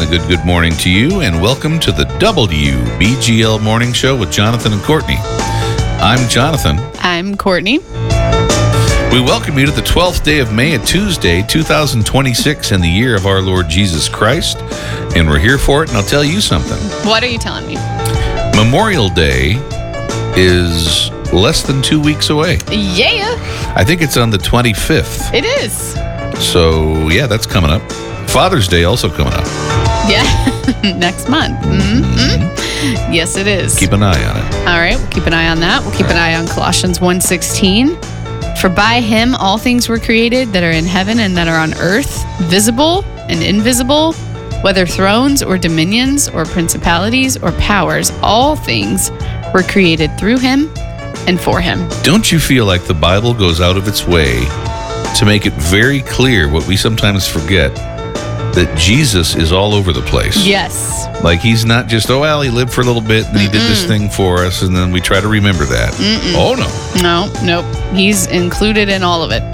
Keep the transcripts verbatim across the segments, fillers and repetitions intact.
good, good morning to you, and welcome to the W B G L Morning Show with Jonathan and Courtney. I'm Jonathan. I'm Courtney. We welcome you to the twelfth day of May, a Tuesday, two thousand twenty-six, in the year of our Lord Jesus Christ, and we're here for it, and I'll tell you something. What are you telling me? Memorial Day is less than two weeks away. Yeah. I think it's on the twenty-fifth. It is. So, yeah, that's coming up. Father's Day also coming up. Yeah. Next month. Mm-hmm. Yes, it is. Keep an eye on it. All right. We'll keep an eye on that. We'll keep an eye on Colossians one sixteen. For by him all things were created that are in heaven and that are on earth, visible and invisible, whether thrones or dominions or principalities or powers, all things were created through him and for him. Don't you feel like the Bible goes out of its way to make it very clear what we sometimes forget, that Jesus is all over the place? Yes. Like, he's not just, oh, well, he lived for a little bit and Mm-mm. he did this thing for us, and then we try to remember that. Mm-mm. Oh, no. No, nope. He's included in all of it.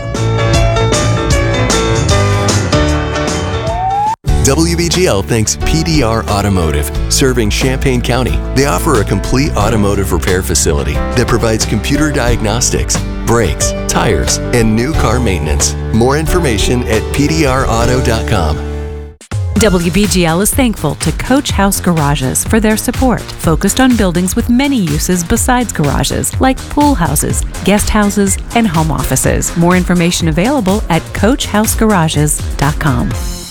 W B G L thanks P D R Automotive, serving Champaign County. They offer a complete automotive repair facility that provides computer diagnostics, brakes, tires, and new car maintenance. More information at P D R auto dot com. W B G L is thankful to Coach House Garages for their support, focused on buildings with many uses besides garages, like pool houses, guest houses, and home offices. More information available at coach house garages dot com.